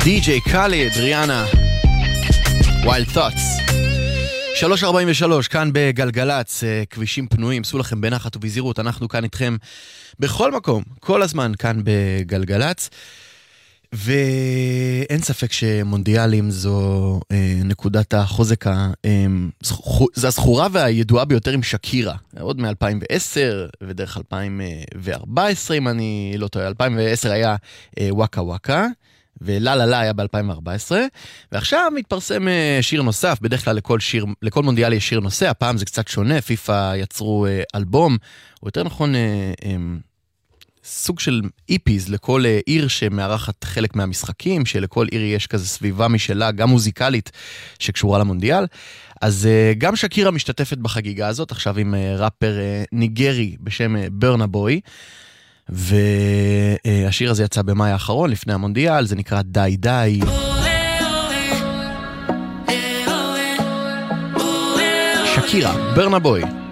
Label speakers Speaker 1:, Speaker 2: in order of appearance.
Speaker 1: די.ג'יי קאליד, ריאנה, Wild Thoughts. 3:43, כאן בגלגלץ, כבישים פנויים, סעו לכם בנחת ובזהירות, אנחנו כאן איתכם בכל מקום, כל הזמן כאן בגלגלץ, ואין ספק שמונדיאלים זו נקודת החוזק, זו הזכורה והידועה ביותר עם שקירה, עוד מ-2010 ודרך 2014, אם אני לא טועה, 2010 היה וואקה וואקה, ולא לא לא היה ב-2014, ועכשיו מתפרסם שיר נוסף, בדרך כלל לכל מונדיאל יש שיר נושא, הפעם זה קצת שונה, פיפה יצרו אלבום, או יותר נכון סוג של איפיז לכל עיר שמארחת חלק מהמשחקים, שלכל עיר יש כזה סביבה משלה, גם מוזיקלית שקשורה למונדיאל, אז גם שקירה משתתפת בחגיגה הזאת, עכשיו עם ראפר ניגרי בשם ברנה בוי, והשיר הזה יצא במאי האחרון לפני המונדיאל, זה נקרא די די. שקירה, ברנה בוי.